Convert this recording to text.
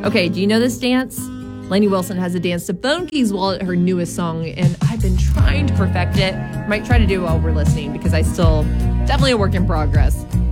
Okay, do you know this dance? Lainey Wilson has a dance to Bone Keys Wallet, her newest song, and I've been trying to perfect it. Might try to do it while we're listening because definitely a work in progress.